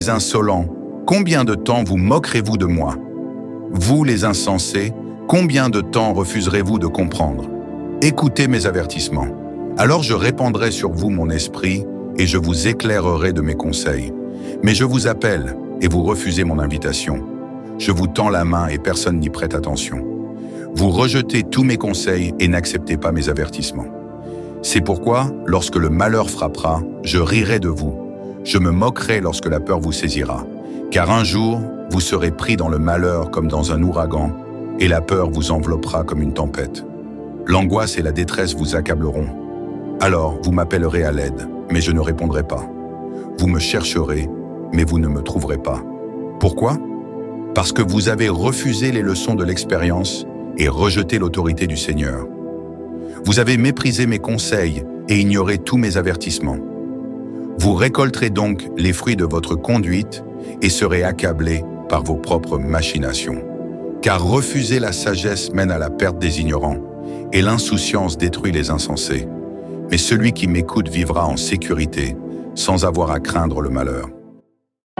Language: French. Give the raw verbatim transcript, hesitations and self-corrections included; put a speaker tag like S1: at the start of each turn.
S1: Insolents, combien de temps vous moquerez-vous de moi? Vous, les insensés, combien de temps refuserez-vous de comprendre? Écoutez mes avertissements. Alors je répandrai sur vous mon esprit et je vous éclairerai de mes conseils. Mais je vous appelle et vous refusez mon invitation. Je vous tends la main et personne n'y prête attention. Vous rejetez tous mes conseils et n'acceptez pas mes avertissements. C'est pourquoi, lorsque le malheur frappera, je rirai de vous. Je me moquerai lorsque la peur vous saisira. Car un jour, vous serez pris dans le malheur comme dans un ouragan, et la peur vous enveloppera comme une tempête. L'angoisse et la détresse vous accableront. Alors, vous m'appellerez à l'aide, mais je ne répondrai pas. Vous me chercherez, mais vous ne me trouverez pas. Pourquoi? Parce que vous avez refusé les leçons de l'expérience et rejeté l'autorité du Seigneur. Vous avez méprisé mes conseils et ignoré tous mes avertissements. Vous récolterez donc les fruits de votre conduite et serez accablés par vos propres machinations. Car refuser la sagesse mène à la perte des ignorants, et l'insouciance détruit les insensés. Mais celui qui m'écoute vivra en sécurité, sans avoir à craindre le malheur.